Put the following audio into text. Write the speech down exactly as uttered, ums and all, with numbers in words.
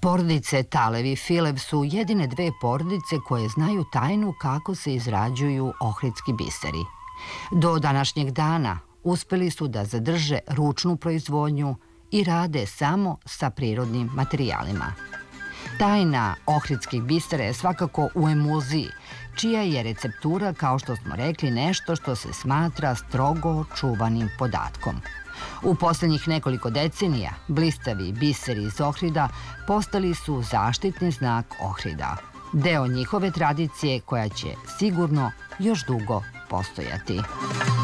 Porodice Talev i Filev su jedine dve porodice koje znaju tajnu kako se izrađuju ohridski biseri. Do današnjeg dana uspeli su da zadrže ručnu proizvodnju i rade samo sa prirodnim materijalima. Tajna ohridskih bisera je svakako u emulziji, čija je receptura, kao što smo rekli, nešto što se smatra strogo čuvanim podatkom. U posljednjih nekoliko decenija blistavi biseri iz Ohrida postali su zaštitni znak Ohrida, deo njihove tradicije koja će sigurno još dugo postojati.